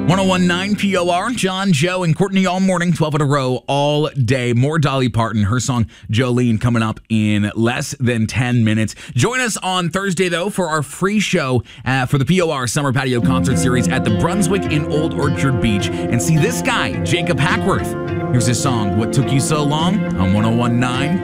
1019 POR, John, Joe, and Courtney all morning, 12 in a row, all day. More Dolly Parton, her song Jolene coming up in less than 10 minutes. Join us on Thursday, though, for our free show for the POR Summer Patio Concert Series at the Brunswick in Old Orchard Beach. And see this guy, Jacob Hackworth. Here's his song, What Took You So Long, on 1019